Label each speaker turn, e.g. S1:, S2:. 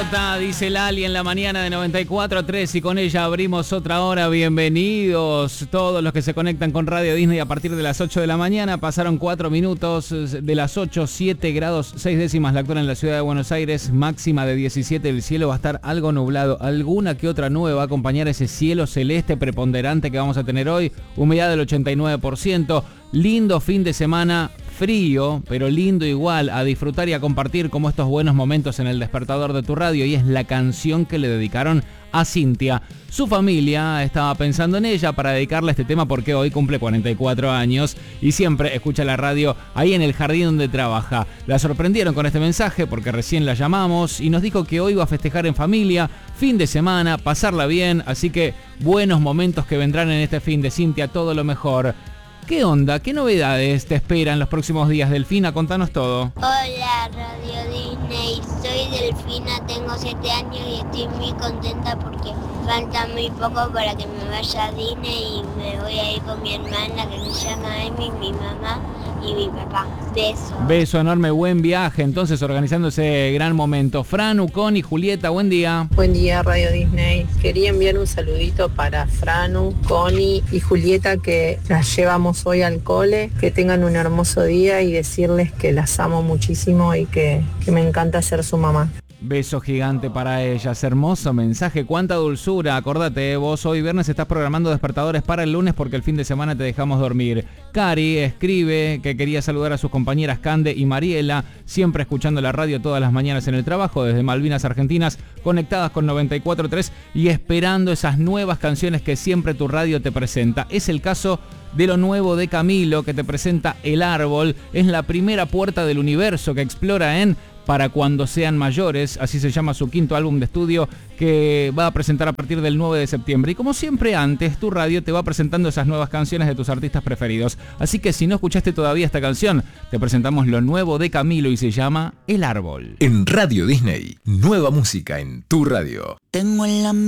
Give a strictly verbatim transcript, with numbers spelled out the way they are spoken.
S1: Nota, dice Lali en la mañana de noventa y cuatro punto tres y con ella abrimos otra hora. Bienvenidos todos los que se conectan con Radio Disney a partir de las ocho de la mañana. Pasaron cuatro minutos de las ocho, siete grados seis décimas la actual en la ciudad de Buenos Aires, máxima de diecisiete. El cielo va a estar algo nublado, alguna que otra nube va a acompañar ese cielo celeste preponderante que vamos a tener hoy. Humedad del ochenta y nueve por ciento. Lindo fin de semana, frío, pero lindo igual, a disfrutar y a compartir como estos buenos momentos en el despertador de tu radio. Y es la canción que le dedicaron a Cintia. Su familia estaba pensando en ella para dedicarle este tema porque hoy cumple cuarenta y cuatro años y siempre escucha la radio ahí en el jardín donde trabaja. La sorprendieron con este mensaje porque recién la llamamos y nos dijo que hoy va a festejar en familia, fin de semana, pasarla bien, así que buenos momentos que vendrán en este fin de Cintia, todo lo mejor. ¿Qué onda? ¿Qué novedades te esperan los próximos días, Delfina? Contanos todo.
S2: Hola, Radio Disney. Soy Delfina, tengo siete años y estoy muy contenta porque falta muy poco para que me vaya a Disney y me voy a ir con mi hermana que se llama Emi, mi mamá y mi papá. Beso.
S1: Beso enorme, buen viaje. Entonces, organizando ese gran momento. Franu, Connie, Julieta, buen día.
S3: Buen día, Radio Disney. Quería enviar un saludito para Franu, Connie y Julieta que las llevamos hoy al cole, que tengan un hermoso día y decirles que las amo muchísimo y que, que me encanta ser su mamá.
S1: Beso gigante para ellas, hermoso mensaje, cuánta dulzura. Acordate, vos hoy viernes estás programando despertadores para el lunes porque el fin de semana te dejamos dormir. Cari escribe que quería saludar a sus compañeras Cande y Mariela, siempre escuchando la radio todas las mañanas en el trabajo, desde Malvinas Argentinas, conectadas con noventa y cuatro punto tres y esperando esas nuevas canciones que siempre tu radio te presenta. Es el caso de lo nuevo de Camilo, que te presenta El Árbol. Es la primera puerta del universo que explora en Para Cuando Sean Mayores, así se llama su quinto álbum de estudio que va a presentar a partir del nueve de septiembre. Y como siempre antes, tu radio te va presentando esas nuevas canciones de tus artistas preferidos. Así que si no escuchaste todavía esta canción, te presentamos lo nuevo de Camilo y se llama El Árbol.
S4: En Radio Disney, nueva música en tu radio.
S5: Tengo en la